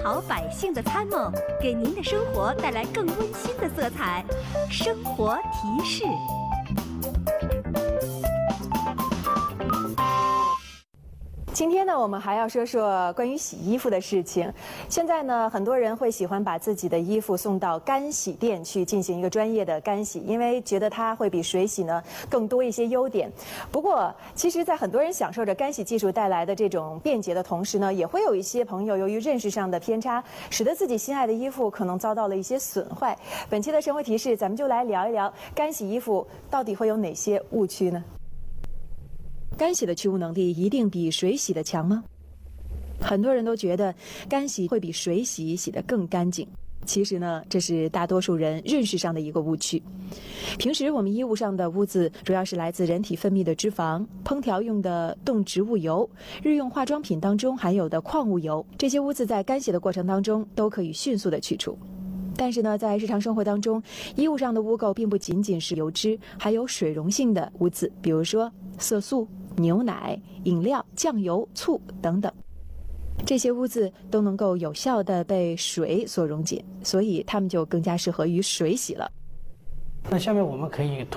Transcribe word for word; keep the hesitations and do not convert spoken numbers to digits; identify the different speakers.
Speaker 1: 好百姓的参谋，给您的生活带来更温馨的色彩。生活提示。
Speaker 2: 今天呢，我们还要说说关于洗衣服的事情。现在呢，很多人会喜欢把自己的衣服送到干洗店去进行一个专业的干洗，因为觉得它会比水洗呢更多一些优点。不过，其实，在很多人享受着干洗技术带来的这种便捷的同时呢，也会有一些朋友由于认识上的偏差，使得自己心爱的衣服可能遭到了一些损坏。本期的生活提示，咱们就来聊一聊干洗衣服到底会有哪些误区呢？干洗的去污能力一定比水洗的强吗？很多人都觉得干洗会比水洗洗得更干净。其实呢，这是大多数人认识上的一个误区。平时我们衣物上的污渍主要是来自人体分泌的脂肪、烹调用的动植物油、日用化妆品当中含有的矿物油，这些污渍在干洗的过程当中都可以迅速的去除。但是呢，在日常生活当中，衣物上的污垢并不仅仅是油脂，还有水溶性的污渍，比如说色素、牛奶、饮料、酱油、醋等等。这些污渍都能够有效地被水所溶解，所以它们就更加适合于水洗了。
Speaker 3: 那下面我们可以